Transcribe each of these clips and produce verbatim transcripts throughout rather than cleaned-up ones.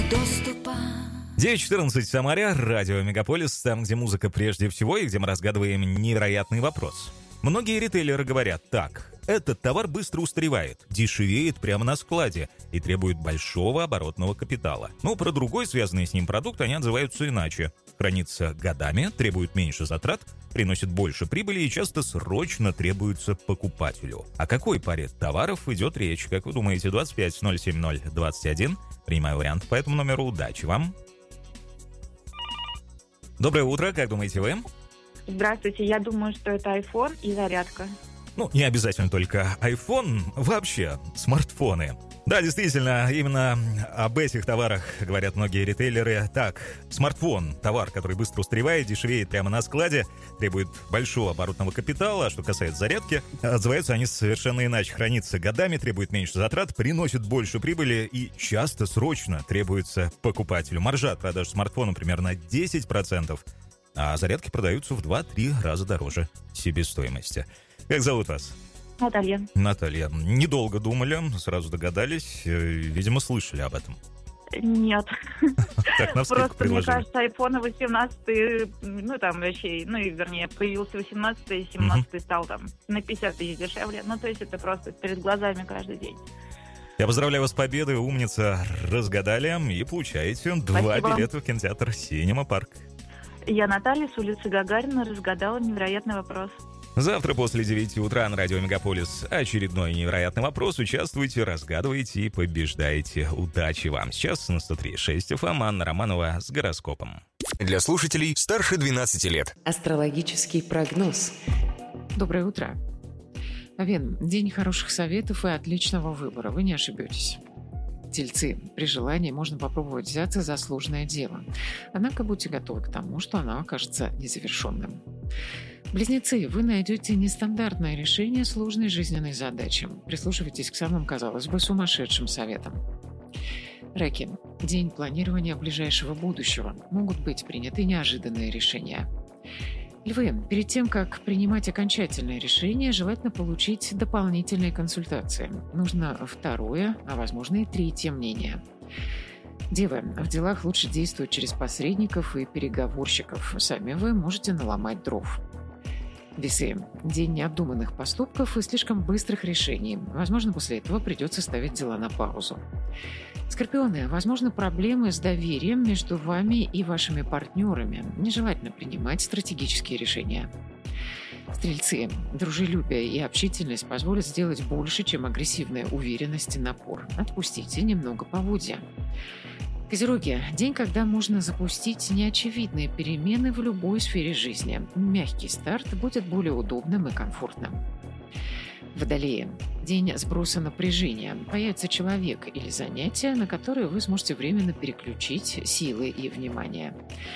доступа. девять четырнадцать в Самаре, радио Мегаполис, там, где музыка прежде всего и где мы разгадываем невероятный вопрос. Многие ритейлеры говорят так: этот товар быстро устаревает, дешевеет прямо на складе и требует большого оборотного капитала. Но про другой связанный с ним продукт они отзываются иначе. Хранится годами, требует меньше затрат, приносит больше прибыли и часто срочно требуется покупателю. О какой паре товаров идет речь? Как вы думаете? двадцать пять ноль семь ноль двадцать один. Принимаю вариант по этому номеру. Удачи вам. Доброе утро, как думаете вы? Здравствуйте, я думаю, что это iPhone и зарядка. Ну, не обязательно только iPhone, вообще смартфоны. Да, действительно, именно об этих товарах говорят многие ритейлеры. Так, смартфон – товар, который быстро устаревает, дешевеет прямо на складе, требует большого оборотного капитала. А что касается зарядки, отзываются они совершенно иначе. Хранится годами, требует меньше затрат, приносит больше прибыли и часто срочно требуется покупателю. Маржа от продаж смартфона примерно десять процентов, а зарядки продаются в два-три раза дороже себестоимости. Как зовут вас? Наталья. Наталья. Недолго думали, сразу догадались, видимо, слышали об этом. Нет. Так, навскидку Просто, мне предложили. кажется, iPhone восемнадцать, ну, там, вообще, ну, и, вернее, появился восемнадцатый, семнадцатый стал там на пятьдесят тысяч дешевле. Ну, то есть это просто перед глазами каждый день. Я поздравляю вас с победой, умница, разгадали и получаете два Спасибо. билета в кинотеатр «Синема Парк». Я Наталья с улицы Гагарина разгадала невероятный вопрос. Завтра после девяти утра на радио Мегаполис очередной невероятный вопрос. Участвуйте, разгадывайте и побеждайте. Удачи вам. Сейчас на сто три и шесть эф эм Анна Романова с гороскопом. Для слушателей старше двенадцати лет. Астрологический прогноз. Доброе утро. Овен, день хороших советов и отличного выбора. Вы не ошибетесь. Тельцы, при желании можно попробовать взяться за сложное дело. Однако будьте готовы к тому, что оно окажется незавершенным. Близнецы, вы найдете нестандартное решение сложной жизненной задачи. Прислушивайтесь к самым, казалось бы, сумасшедшим советам. Раки, день планирования ближайшего будущего. Могут быть приняты неожиданные решения. Львы, перед тем, как принимать окончательное решение, желательно получить дополнительные консультации. Нужно второе, а возможно и третье мнение. Девы, в делах лучше действовать через посредников и переговорщиков. Сами вы можете наломать дров. Весы, день необдуманных поступков и слишком быстрых решений. Возможно, после этого придется ставить дела на паузу. Скорпионы, возможно, проблемы с доверием между вами и вашими партнерами. Нежелательно принимать стратегические решения. Стрельцы, дружелюбие и общительность позволят сделать больше, чем агрессивная уверенность и напор. Отпустите немного поводья. Козероги, день, когда можно запустить неочевидные перемены в любой сфере жизни. Мягкий старт будет более удобным и комфортным. Водолеи, день сброса напряжения. Появится человек или занятие, на которое вы сможете временно переключить силы и внимание.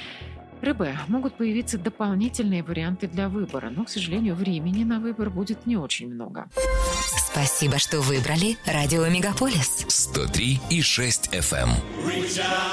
Рыбы, могут появиться дополнительные варианты для выбора, но, к сожалению, времени на выбор будет не очень много. Спасибо, что выбрали радио Мегаполис. сто три и шесть эф эм.